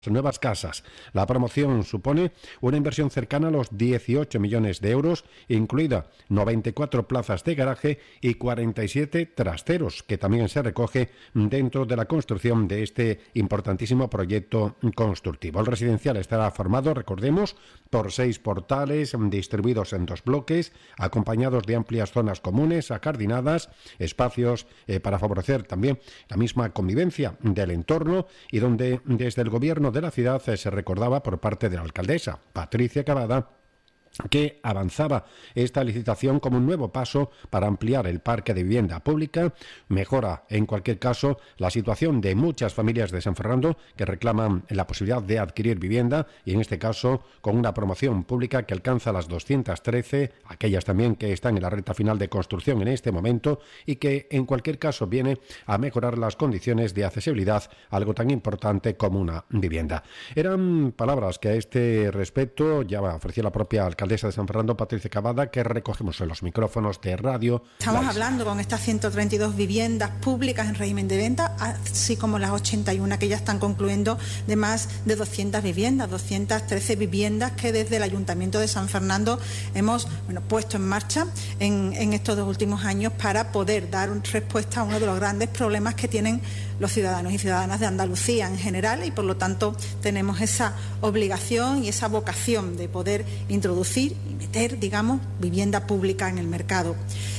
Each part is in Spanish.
nuevas casas. La promoción supone una inversión cercana a los 18 millones de euros, incluida 94 plazas de garaje y 47 trasteros, que también se recoge dentro de la construcción de este importantísimo proyecto constructivo. El residencial estará formado, recordemos, por 6 portales distribuidos en 2 bloques, acompañados de amplias zonas comunes, acardinadas, espacios para favorecer también la misma convivencia del entorno, y donde desde el gobierno de la ciudad se recordaba por parte de la alcaldesa Patricia Cavada que avanzaba esta licitación como un nuevo paso para ampliar el parque de vivienda pública. Mejora, en cualquier caso, la situación de muchas familias de San Fernando que reclaman la posibilidad de adquirir vivienda, y en este caso con una promoción pública que alcanza las 213, aquellas también que están en la recta final de construcción en este momento, y que en cualquier caso viene a mejorar las condiciones de accesibilidad, algo tan importante como una vivienda. Eran palabras que a este respecto ya ofrecía la propia alcaldesa de San Fernando, Patricia Cavada, que recogemos en los micrófonos de Radio. Estamos hablando con estas 132 viviendas públicas en régimen de venta, así como las 81 que ya están concluyendo, de más de 200 viviendas, 213 viviendas que desde el Ayuntamiento de San Fernando hemos puesto en marcha en estos 2 últimos años para poder dar respuesta a uno de los grandes problemas que tienen los ciudadanos y ciudadanas de Andalucía en general, y por lo tanto tenemos esa obligación y esa vocación de poder introducir y meter, digamos, vivienda pública en el mercado.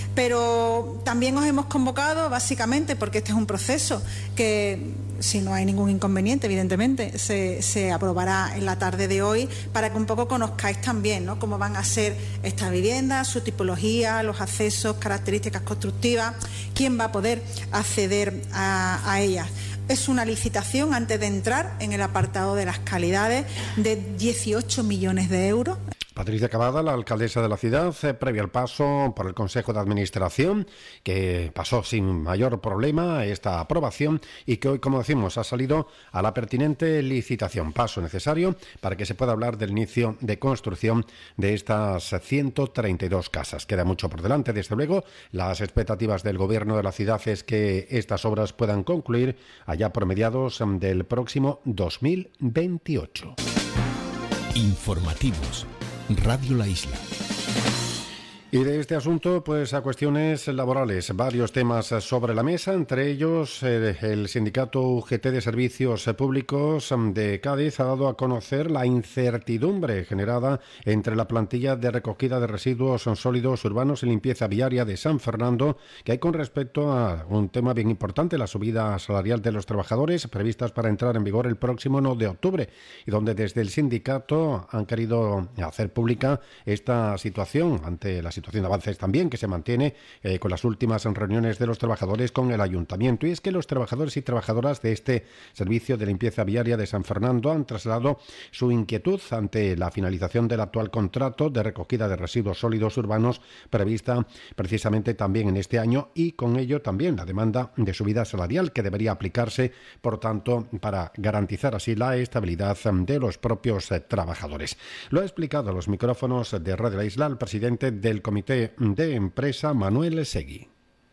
Pero también os hemos convocado básicamente porque este es un proceso que, si no hay ningún inconveniente, evidentemente, se aprobará en la tarde de hoy, para que un poco conozcáis también, ¿no?, cómo van a ser estas viviendas, su tipología, los accesos, características constructivas, quién va a poder acceder a ellas. Es una licitación, antes de entrar en el apartado de las calidades, de 18 millones de euros. Patricia Cavada, la alcaldesa de la ciudad, previo al paso por el Consejo de Administración, que pasó sin mayor problema esta aprobación y que hoy, como decimos, ha salido a la pertinente licitación. Paso necesario para que se pueda hablar del inicio de construcción de estas 132 casas. Queda mucho por delante, desde luego. Las expectativas del Gobierno de la ciudad es que estas obras puedan concluir allá por mediados del próximo 2028. Informativos. Radio La Isla. Y de este asunto, pues a cuestiones laborales, varios temas sobre la mesa, entre ellos el sindicato UGT de Servicios Públicos de Cádiz ha dado a conocer la incertidumbre generada entre la plantilla de recogida de residuos sólidos urbanos y limpieza viaria de San Fernando, que hay con respecto a un tema bien importante, la subida salarial de los trabajadores, previstas para entrar en vigor el próximo 1 de octubre, y donde desde el sindicato han querido hacer pública esta situación ante la situación de avances también que se mantiene con las últimas reuniones de los trabajadores con el ayuntamiento. Y es que los trabajadores y trabajadoras de este servicio de limpieza viaria de San Fernando han trasladado su inquietud ante la finalización del actual contrato de recogida de residuos sólidos urbanos prevista precisamente también en este año, y con ello también la demanda de subida salarial que debería aplicarse, por tanto, para garantizar así la estabilidad de los propios trabajadores. Lo ha explicado a los micrófonos de Radio La Isla el presidente del Comité de Empresa, Manuel Segui.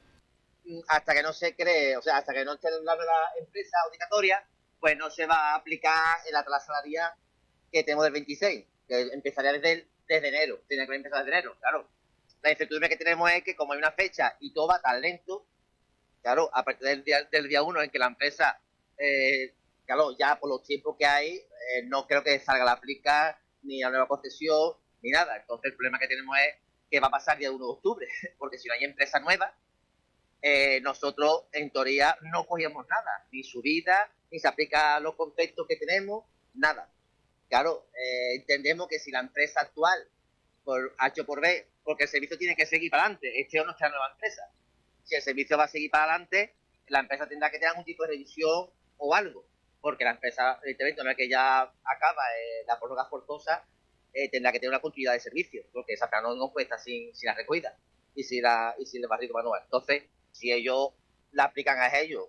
Hasta que no se cree, o sea, hasta que no esté la nueva empresa obligatoria, pues no se va a aplicar la tasa salarial que tenemos del 26, que empezaría desde enero, tiene que empezar desde enero, claro. La incertidumbre que tenemos es que como hay una fecha y todo va tan lento, claro, a partir del día 1 en que la empresa, claro, ya por los tiempos que hay, no creo que salga la aplicar ni la nueva concesión, ni nada. Entonces el problema que tenemos es que va a pasar el día 1 de octubre, porque si no hay empresa nueva, nosotros en teoría no cogíamos nada, ni subida, ni se aplica los conceptos que tenemos, nada. Claro, entendemos que si la empresa actual, por H o por B, porque el servicio tiene que seguir para adelante, este o nuestra nueva empresa, si el servicio va a seguir para adelante, la empresa tendrá que tener algún tipo de revisión o algo, porque la empresa, evidentemente, una vez que ya acaba la prórroga forzosa, tendrá que tener una continuidad de servicio, porque esa plana no puede estar sin la recogida y sin el barrido manual. Entonces, si ellos la aplican a ellos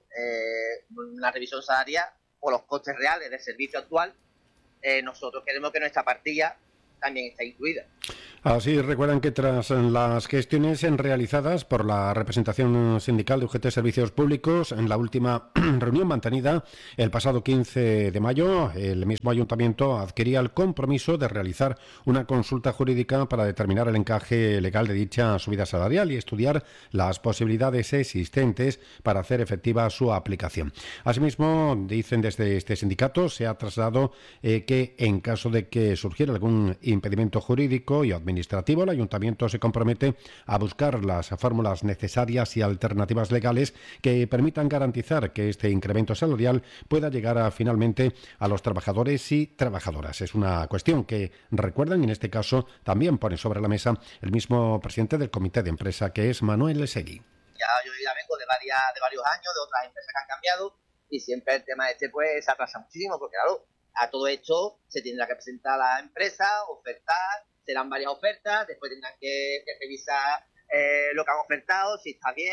una revisión salarial o los costes reales del servicio actual, nosotros queremos que nuestra partida también está incluida. Así recuerdan que tras las gestiones realizadas por la representación sindical de UGT Servicios Públicos en la última reunión mantenida el pasado 15 de mayo, el mismo ayuntamiento adquiría el compromiso de realizar una consulta jurídica para determinar el encaje legal de dicha subida salarial y estudiar las posibilidades existentes para hacer efectiva su aplicación. Asimismo, dicen desde este sindicato, se ha trasladado que en caso de que surgiera algún impedimento jurídico y administrativo, el ayuntamiento se compromete a buscar las fórmulas necesarias y alternativas legales que permitan garantizar que este incremento salarial pueda llegar finalmente a los trabajadores y trabajadoras. Es una cuestión que, recuerdan, en este caso también pone sobre la mesa el mismo presidente del comité de empresa, que es Manuel Seguí. Yo ya vengo de varios años, de otras empresas que han cambiado, y siempre el tema pues se atrasa muchísimo, porque claro, a todo esto se tendrá que presentar a la empresa, ofertar, serán varias ofertas, después tendrán que revisar lo que han ofertado, si está bien,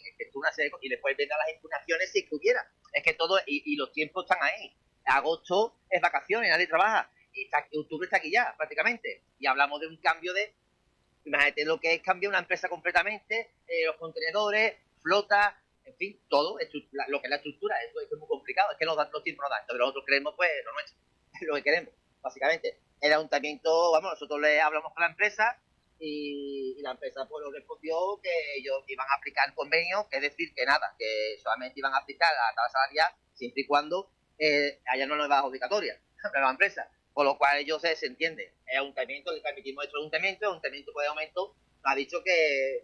y después vendrán las impugnaciones si es que hubiera. Es que todo, y los tiempos están ahí. Agosto es vacaciones, nadie trabaja, y octubre está aquí ya, prácticamente. Y hablamos de un cambio imagínate lo que es cambiar una empresa completamente, los contenedores, flota, en fin, todo, lo que es la estructura, esto es muy complicado, es que los tiempos no dan, entonces nosotros queremos pues lo nuestro, es lo que queremos, básicamente. El ayuntamiento, nosotros le hablamos con la empresa y la empresa pues nos respondió que ellos iban a aplicar el convenio, que es decir, que nada, que solamente iban a aplicar la tabla salarial siempre y cuando haya una nueva adjudicatoria, la nueva empresa, por lo cual ellos se entienden. El ayuntamiento, le transmitimos nuestro ayuntamiento, el ayuntamiento pues de momento ha dicho que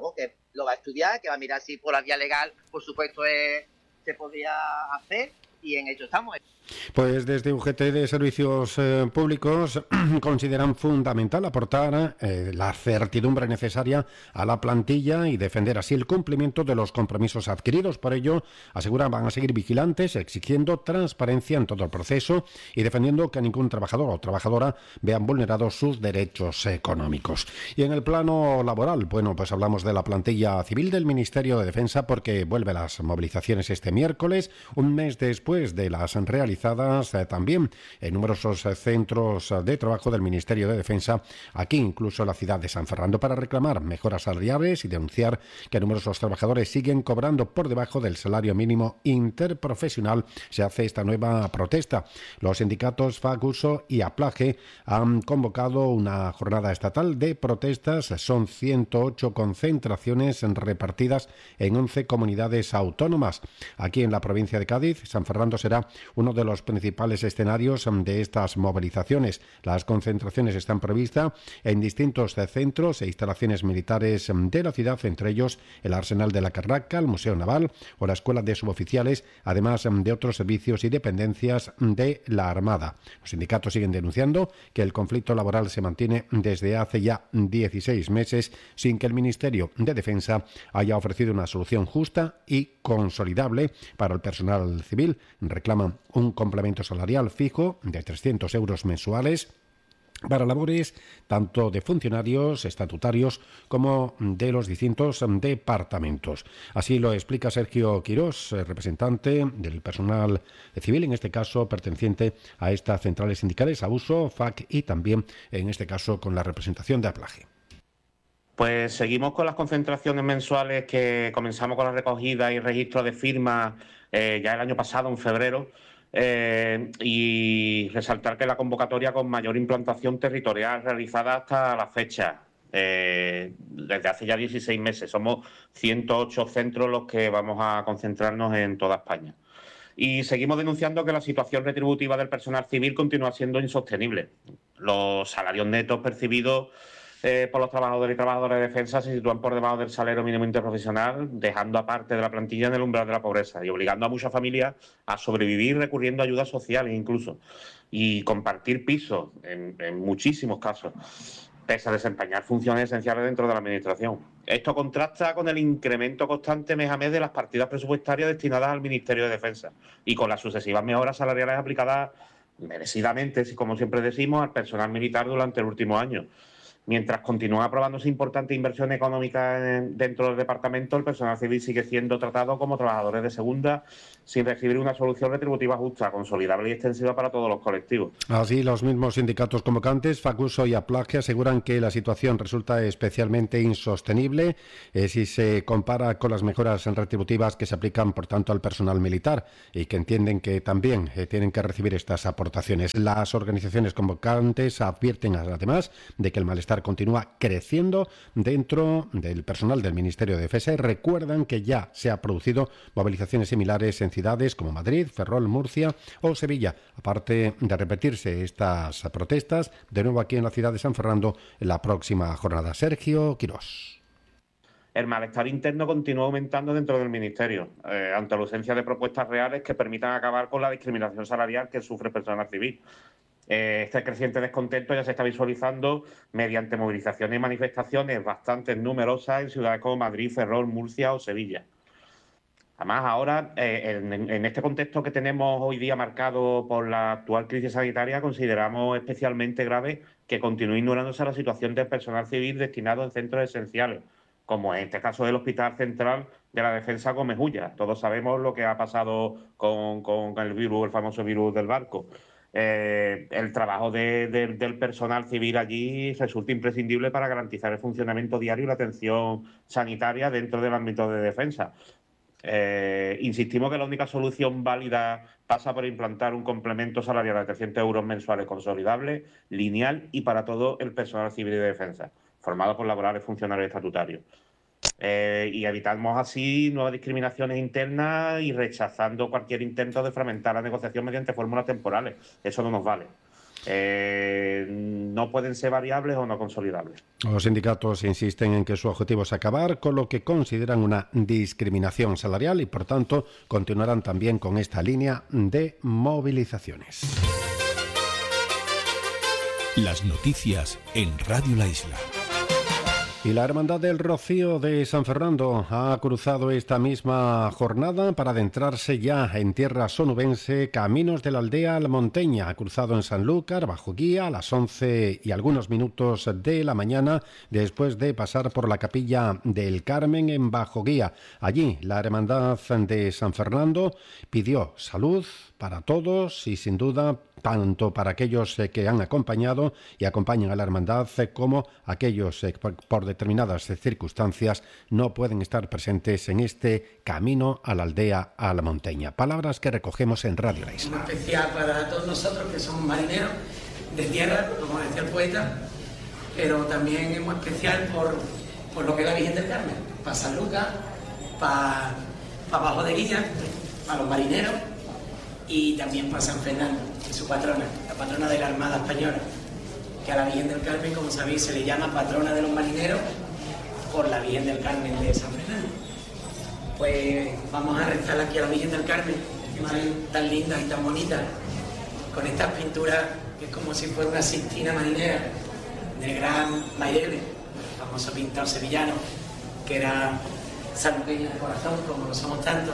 lo va a estudiar, que va a mirar si por la vía legal, por supuesto, se podría hacer, y en ello estamos. Pues desde UGT de Servicios Públicos consideran fundamental aportar la certidumbre necesaria a la plantilla y defender así el cumplimiento de los compromisos adquiridos. Por ello, aseguran, van a seguir vigilantes, exigiendo transparencia en todo el proceso y defendiendo que ningún trabajador o trabajadora vean vulnerados sus derechos económicos. Y en el plano laboral, pues hablamos de la plantilla civil del Ministerio de Defensa, porque vuelve las movilizaciones este miércoles, un mes después de las realizadas también en numerosos centros de trabajo del Ministerio de Defensa, aquí incluso en la ciudad de San Fernando, para reclamar mejoras salariales y denunciar que numerosos trabajadores siguen cobrando por debajo del salario mínimo interprofesional. Se hace esta nueva protesta. Los sindicatos FAC-USO y APLAGE han convocado una jornada estatal de protestas. Son 108 concentraciones repartidas en 11 comunidades autónomas. Aquí en la provincia de Cádiz, San Fernando será uno de los principales escenarios de estas movilizaciones. Las concentraciones están previstas en distintos centros e instalaciones militares de la ciudad, entre ellos el Arsenal de la Carraca, el Museo Naval o la Escuela de Suboficiales, además de otros servicios y dependencias de la Armada. Los sindicatos siguen denunciando que el conflicto laboral se mantiene desde hace ya 16 meses sin que el Ministerio de Defensa haya ofrecido una solución justa y consolidable para el personal civil. Reclaman un complemento salarial fijo de 300 euros mensuales para labores tanto de funcionarios estatutarios como de los distintos departamentos. Así lo explica Sergio Quirós, representante del personal civil, en este caso perteneciente a estas centrales sindicales, AUSO, FAC y también, en este caso, con la representación de APLAGE. Pues seguimos con las concentraciones mensuales que comenzamos con la recogida y registro de firmas ya el año pasado, en febrero, y resaltar que la convocatoria con mayor implantación territorial realizada hasta la fecha, desde hace ya 16 meses. Somos 108 centros los que vamos a concentrarnos en toda España. Y seguimos denunciando que la situación retributiva del personal civil continúa siendo insostenible. Los salarios netos percibidos por los trabajadores y trabajadoras de defensa se sitúan por debajo del salario mínimo interprofesional, dejando aparte de la plantilla en el umbral de la pobreza y obligando a muchas familias a sobrevivir recurriendo a ayudas sociales incluso, y compartir pisos en muchísimos casos, pese a desempeñar funciones esenciales dentro de la Administración. Esto contrasta con el incremento constante mes a mes de las partidas presupuestarias destinadas al Ministerio de Defensa y con las sucesivas mejoras salariales aplicadas merecidamente, como siempre decimos, al personal militar durante el último año. mientras continúan aprobándose importantes inversiones económicas dentro del departamento, el personal civil sigue siendo tratado como trabajadores de segunda sin recibir una solución retributiva justa, consolidable y extensiva para todos los colectivos. Así, los mismos sindicatos convocantes, Facuso y Aplage, aseguran que la situación resulta especialmente insostenible si se compara con las mejoras retributivas que se aplican, por tanto, al personal militar, y que entienden que también tienen que recibir estas aportaciones. Las organizaciones convocantes advierten, además, de que el malestar continúa creciendo dentro del personal del Ministerio de Defensa y recuerdan que ya se han producido movilizaciones similares en ciudades como Madrid, Ferrol, Murcia o Sevilla. Aparte de repetirse estas protestas, de nuevo aquí en la ciudad de San Fernando en la próxima jornada. Sergio Quirós. El malestar interno continúa aumentando dentro del Ministerio, ante la ausencia de propuestas reales que permitan acabar con la discriminación salarial que sufre el personal civil. Este creciente descontento ya se está visualizando mediante movilizaciones y manifestaciones bastante numerosas en ciudades como Madrid, Ferrol, Murcia o Sevilla. Además, ahora, en este contexto que tenemos hoy día marcado por la actual crisis sanitaria, consideramos especialmente grave que continúe ignorándose la situación del personal civil destinado en centros esenciales, como en este caso del Hospital Central de la Defensa Gómez Ulla. Todos sabemos lo que ha pasado con el famoso virus del barco. El trabajo del personal civil allí resulta imprescindible para garantizar el funcionamiento diario y la atención sanitaria dentro del ámbito de defensa. Insistimos que la única solución válida pasa por implantar un complemento salarial de 300 euros mensuales consolidable, lineal y para todo el personal civil de defensa, formado por laborales, funcionarios estatutarios. Y evitamos así nuevas discriminaciones internas y rechazando cualquier intento de fragmentar la negociación mediante fórmulas temporales. Eso no nos vale. No pueden ser variables o no consolidables. Los sindicatos insisten en que su objetivo es acabar con lo que consideran una discriminación salarial y, por tanto, continuarán también con esta línea de movilizaciones. Las noticias en Radio La Isla. Y la Hermandad del Rocío de San Fernando ha cruzado esta misma jornada para adentrarse ya en tierra sonubense, caminos de la aldea almonteña. Ha cruzado en Sanlúcar, bajo guía, a las 11 y algunos minutos de la mañana, después de pasar por la capilla del Carmen en bajo guía. Allí, la Hermandad de San Fernando pidió salud para todos y, sin duda, tanto para aquellos que han acompañado y acompañan a la hermandad como aquellos por determinadas circunstancias no pueden estar presentes en este camino a la aldea almonteña. Palabras que recogemos en Radio La Isla. Muy especial para todos nosotros que somos marineros de tierra, como decía el poeta, pero también es muy especial por lo que es la Virgen del Carmen, para San Lucas, para Bajo de Guía, para los marineros y también para San Fernando, que es su patrona, la patrona de la Armada Española, que a la Virgen del Carmen, como sabéis, se le llama patrona de los marineros por la Virgen del Carmen de San Fernando. Pues vamos a rezar aquí a la Virgen del Carmen, tan linda y tan bonita, con estas pinturas que es como si fuera una Sixtina marinera del gran Mairele, el famoso pintor sevillano, que era sanluqueño de corazón, como lo somos tantos,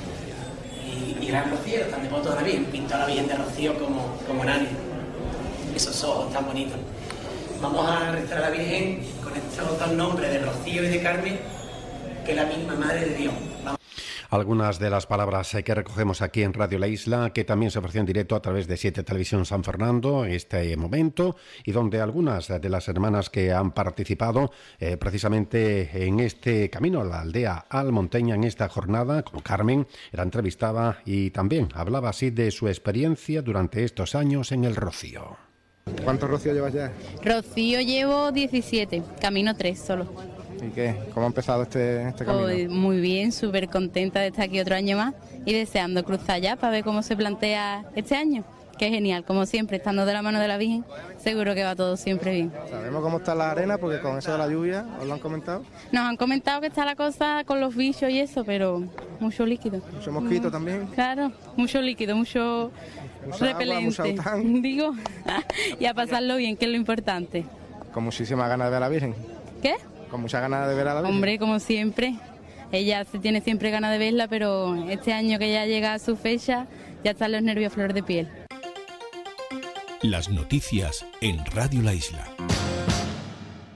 y gran Rocío, tan devoto de la Virgen, pintó a la Virgen de Rocío como nadie, esos ojos tan bonitos. Vamos a rezar a la Virgen con estos dos nombres de Rocío y de Carmen, que es la misma Madre de Dios. Algunas de las palabras que recogemos aquí en Radio La Isla, que también se ofreció en directo a través de 7 Televisión San Fernando en este momento, y donde algunas de las hermanas que han participado precisamente en este camino a la aldea almonteña en esta jornada, como Carmen, era entrevistada y también hablaba así de su experiencia durante estos años en el Rocío. ¿Cuántos Rocío llevas ya? Rocío llevo 17, camino 3 solo. ¿Y qué? ¿Cómo ha empezado este camino? Pues muy bien, súper contenta de estar aquí otro año más y deseando cruzar ya para ver cómo se plantea este año. Que es genial, como siempre, estando de la mano de la Virgen, seguro que va todo siempre bien. ¿Sabemos cómo está la arena? Porque con eso de la lluvia, ¿os lo han comentado? Nos han comentado que está la cosa con los bichos y eso, pero mucho líquido. ¿Mucho mosquito también? Claro, mucho líquido, mucho repelente. Agua, mucho aután. Digo, y a pasarlo bien, que es lo importante. Con muchísimas ganas de ver a la Virgen. ¿Qué? Con muchas ganas de ver a la Virgen. Hombre, como siempre. Ella se tiene siempre ganas de verla, pero este año que ya llega a su fecha, ya están los nervios a flor de piel. Las noticias en Radio La Isla.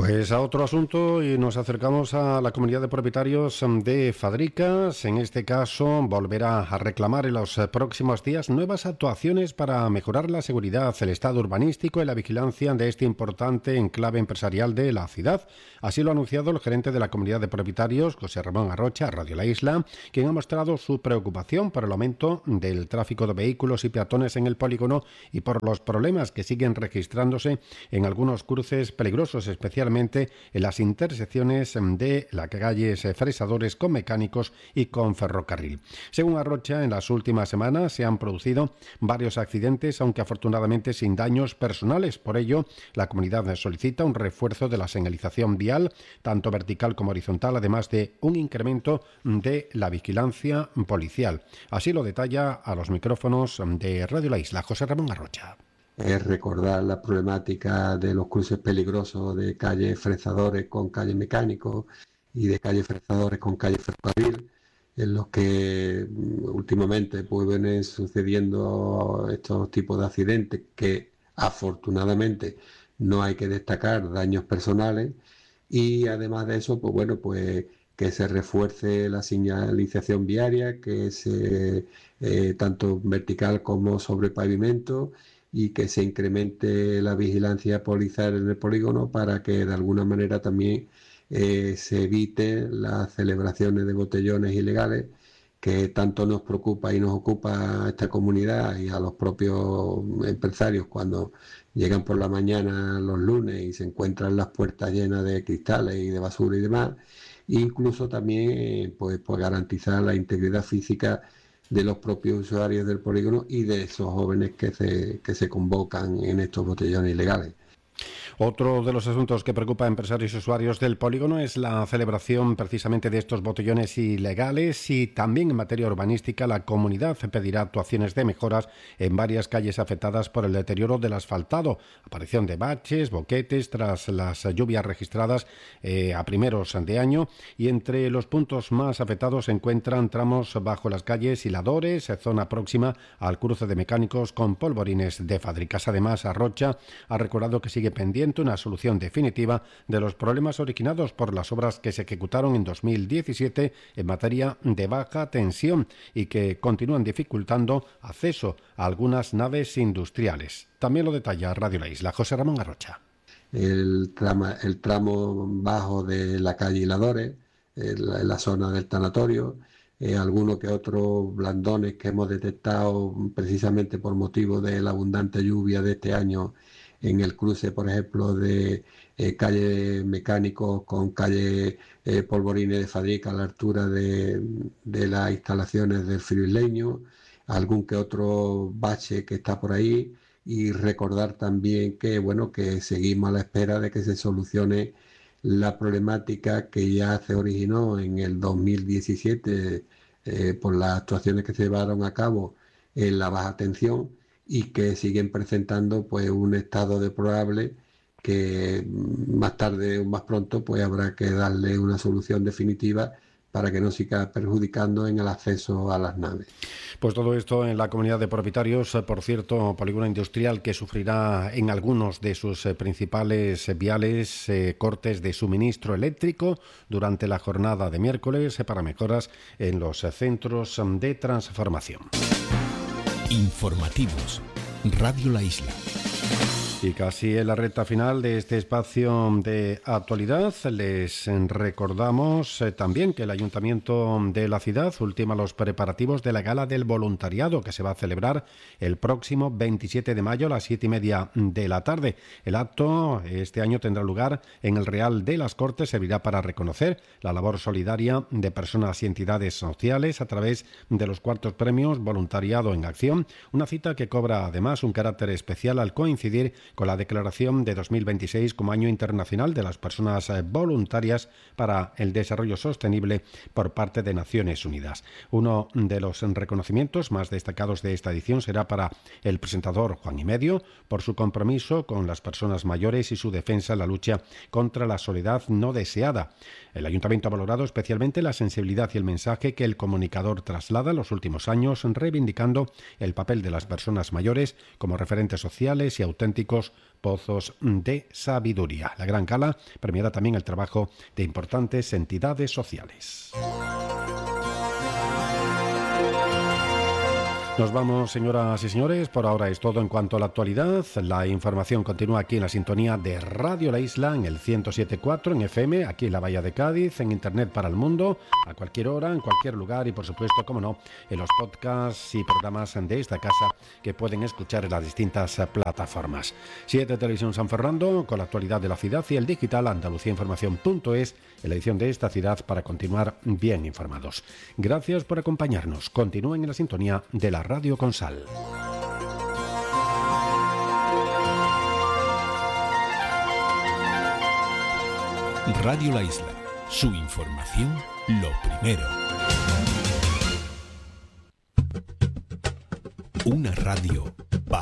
Pues a otro asunto y nos acercamos a la comunidad de propietarios de Fadricas. En este caso volverá a reclamar en los próximos días nuevas actuaciones para mejorar la seguridad, el estado urbanístico y la vigilancia de este importante enclave empresarial de la ciudad. Así lo ha anunciado el gerente de la comunidad de propietarios, José Ramón Arrocha, a Radio La Isla, quien ha mostrado su preocupación por el aumento del tráfico de vehículos y peatones en el polígono y por los problemas que siguen registrándose en algunos cruces peligrosos, especialmente en las intersecciones de las calles Fresadores con Mecánicos y con Ferrocarril. Según Arrocha, en las últimas semanas se han producido varios accidentes, aunque afortunadamente sin daños personales. Por ello, la comunidad solicita un refuerzo de la señalización vial, tanto vertical como horizontal, además de un incremento de la vigilancia policial. Así lo detalla a los micrófonos de Radio La Isla José Ramón Arrocha. Es recordar la problemática de los cruces peligrosos de calle Fresadores con calle Mecánicos y de calle Fresadores con calle Ferrocarril, en los que últimamente pues vienen sucediendo estos tipos de accidentes que afortunadamente no hay que destacar daños personales, y además de eso pues que se refuerce la señalización viaria, que se tanto vertical como sobre pavimento, y que se incremente la vigilancia policial en el polígono para que de alguna manera también se evite las celebraciones de botellones ilegales, que tanto nos preocupa y nos ocupa a esta comunidad y a los propios empresarios cuando llegan por la mañana los lunes y se encuentran las puertas llenas de cristales y de basura y demás. Incluso también pues garantizar la integridad física de los propios usuarios del polígono y de esos jóvenes que se convocan en estos botellones ilegales. Otro de los asuntos que preocupa a empresarios y usuarios del polígono es la celebración precisamente de estos botellones ilegales, y también en materia urbanística la comunidad pedirá actuaciones de mejoras en varias calles afectadas por el deterioro del asfaltado, aparición de baches, boquetes tras las lluvias registradas a primeros de año, y entre los puntos más afectados se encuentran tramos bajo las calles Hiladores, zona próxima al cruce de Mecánicos con Polvorines de Fadricas. Además, Arrocha ha recordado que sigue pendiente una solución definitiva de los problemas originados por las obras que se ejecutaron en 2017 en materia de baja tensión y que continúan dificultando acceso a algunas naves industriales. También lo detalla Radio La Isla José Ramón Arrocha. El tramo bajo de la calle Hiladores, en la zona del tanatorio, algunos que otros blandones que hemos detectado precisamente por motivo de la abundante lluvia de este año en el cruce, por ejemplo, de calle Mecánicos con calle Polvorines de Fadrica a la altura de las instalaciones del Frío Isleño, algún que otro bache que está por ahí, y recordar también que seguimos a la espera de que se solucione la problemática que ya se originó en el 2017 por las actuaciones que se llevaron a cabo en la baja tensión, y que siguen presentando pues un estado deplorable que más tarde o más pronto pues habrá que darle una solución definitiva para que no siga perjudicando en el acceso a las naves. Pues todo esto en la comunidad de propietarios, por cierto, polígono industrial que sufrirá en algunos de sus principales viales cortes de suministro eléctrico durante la jornada de miércoles para mejoras en los centros de transformación. Informativos, Radio La Isla. Y casi en la recta final de este espacio de actualidad, les recordamos también que el Ayuntamiento de la ciudad ultima los preparativos de la Gala del Voluntariado, que se va a celebrar el próximo 27 de mayo a las 7:30 de la tarde. El acto este año tendrá lugar en el Real de las Cortes. Servirá para reconocer la labor solidaria de personas y entidades sociales a través de los cuartos premios Voluntariado en Acción, una cita que cobra además un carácter especial al coincidir con la declaración de 2026 como Año Internacional de las Personas Voluntarias para el Desarrollo Sostenible por parte de Naciones Unidas. Uno de los reconocimientos más destacados de esta edición será para el presentador Juan y Medio por su compromiso con las personas mayores y su defensa en la lucha contra la soledad no deseada. El Ayuntamiento ha valorado especialmente la sensibilidad y el mensaje que el comunicador traslada en los últimos años, reivindicando el papel de las personas mayores como referentes sociales y auténticos los pozos de sabiduría. La Gran Gala premiará también el trabajo de importantes entidades sociales. Nos vamos, señoras y señores. Por ahora es todo en cuanto a la actualidad. La información continúa aquí en la sintonía de Radio La Isla, en el 107.4 en FM, aquí en la Bahía de Cádiz, en Internet para el mundo, a cualquier hora, en cualquier lugar y, por supuesto, como no, en los podcasts y programas de esta casa que pueden escuchar en las distintas plataformas. 7 Televisión San Fernando, con la actualidad de la ciudad, y el digital andaluciainformación.es, en la edición de esta ciudad, para continuar bien informados. Gracias por acompañarnos. Continúen en la sintonía de la Radio con Sal. Radio La Isla, su información lo primero. Una radio